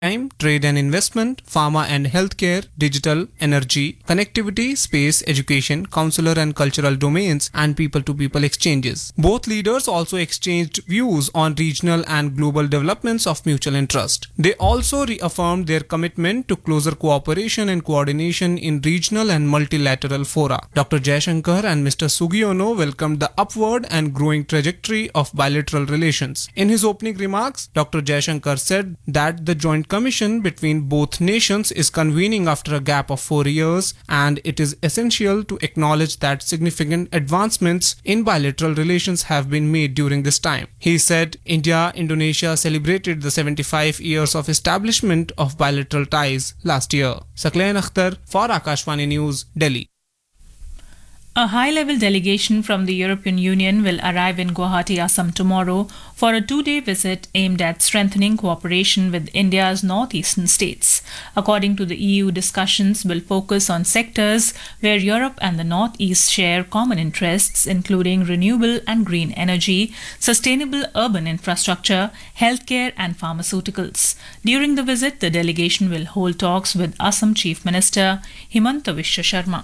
maritime, trade and investment, pharma and healthcare, digital, energy, connectivity, space, education, consular and cultural domains, and people-to-people exchanges. Both leaders also exchanged views on regional and global developments of mutual interest. They also reaffirmed their commitment to closer cooperation and coordination in regional and multilateral fora. Dr. Jaishankar and Mr. Sugiono welcomed the upward and growing trajectory of bilateral relations. In his opening remarks, Dr. Jaishankar said that the joint commission between both nations is convening after a gap of 4 years, and it is essential to acknowledge that significant advancements in bilateral relations have been made during this time. He said India-Indonesia celebrated the 75 years of establishment of bilateral ties last year. Sakleen Akhtar for Akashvani News, Delhi. A high-level delegation from the European Union will arrive in Guwahati, Assam tomorrow for a 2-day visit aimed at strengthening cooperation with India's northeastern states. According to the EU, discussions will focus on sectors where Europe and the Northeast share common interests, including renewable and green energy, sustainable urban infrastructure, healthcare and pharmaceuticals. During the visit, the delegation will hold talks with Assam Chief Minister Himanta Biswa Sharma.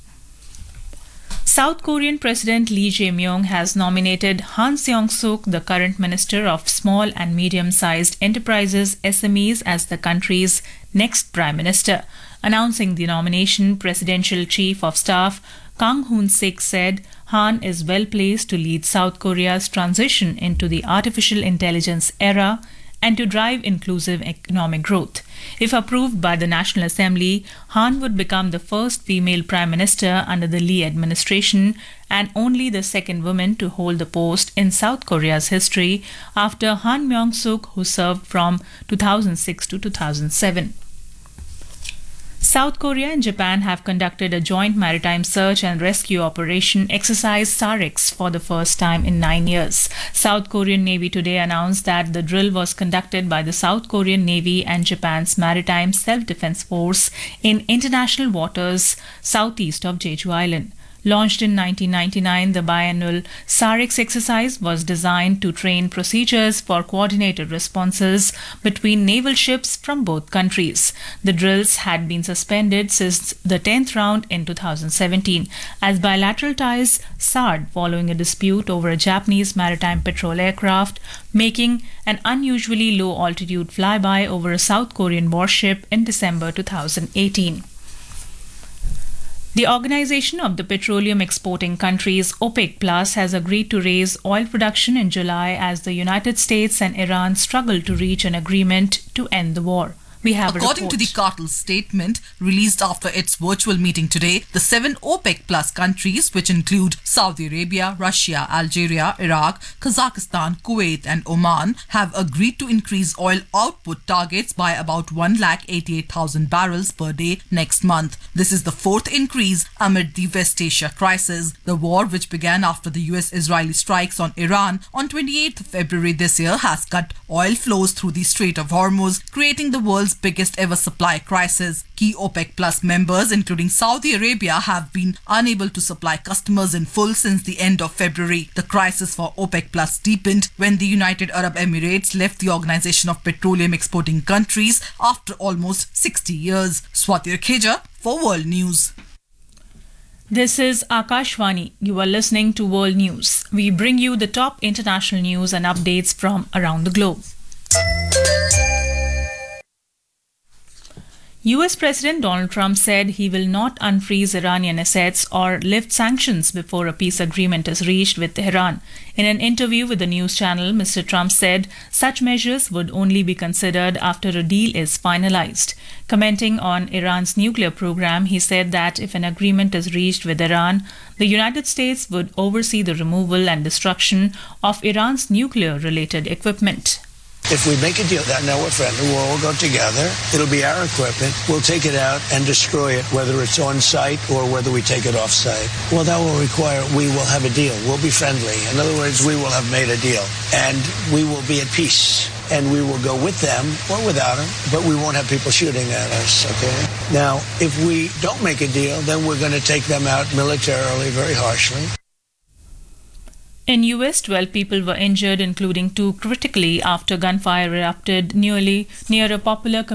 South Korean President Lee Jae-myung has nominated Han Seong-suk, the current Minister of Small and Medium-Sized Enterprises (SMEs), as the country's next Prime Minister. Announcing the nomination, Presidential Chief of Staff Kang Hoon-sik said Han is well placed to lead South Korea's transition into the artificial intelligence era and to drive inclusive economic growth. If approved by the National Assembly, Han would become the first female Prime Minister under the Lee administration and only the second woman to hold the post in South Korea's history after Han Myung-suk, who served from 2006 to 2007. South Korea and Japan have conducted a joint maritime search and rescue operation exercise SAREX for the first time in 9 years. South Korean Navy today announced that the drill was conducted by the South Korean Navy and Japan's Maritime Self-Defense Force in international waters southeast of Jeju Island. Launched in 1999, the biannual SAREX exercise was designed to train procedures for coordinated responses between naval ships from both countries. The drills had been suspended since the 10th round in 2017 as bilateral ties soured following a dispute over a Japanese maritime patrol aircraft making an unusually low altitude flyby over a South Korean warship in December 2018. The Organization of the Petroleum Exporting Countries, OPEC Plus, has agreed to raise oil production in July as the United States and Iran struggle to reach an agreement to end the war. We have According to the cartel's statement released after its virtual meeting today, the 7 OPEC Plus countries, which include Saudi Arabia, Russia, Algeria, Iraq, Kazakhstan, Kuwait and Oman, have agreed to increase oil output targets by about 188,000 barrels per day next month. This is the 4th increase amid the West Asia crisis. The war, which began after the US-Israeli strikes on Iran on 28th February this year, has cut oil flows through the Strait of Hormuz, creating the world's biggest ever supply crisis. Key OPEC Plus members, including Saudi Arabia, have been unable to supply customers in full since the end of February. The crisis for OPEC Plus deepened when the United Arab Emirates left the Organization of Petroleum Exporting Countries after almost 60 years. Swati Rakheja for World News. This is Akashvani. You are listening to World News. We bring you the top international news and updates from around the globe. US President Donald Trump said he will not unfreeze Iranian assets or lift sanctions before a peace agreement is reached with Tehran. In an interview with the news channel, Mr. Trump said such measures would only be considered after a deal is finalized. Commenting on Iran's nuclear program, he said that if an agreement is reached with Iran, the United States would oversee the removal and destruction of Iran's nuclear-related equipment. If we make a deal, now we're friendly, we'll all go together. It'll be our equipment. We'll take it out and destroy it, whether it's on site or whether we take it off site. Well, that will require we will have a deal. We'll be friendly. In other words, we will have made a deal. And we will be at peace. And we will go with them or without them, but we won't have people shooting at us, okay? Now, if we don't make a deal, then we're going to take them out militarily very harshly. In US, 12 people were injured, including 2 critically, after gunfire erupted near a popular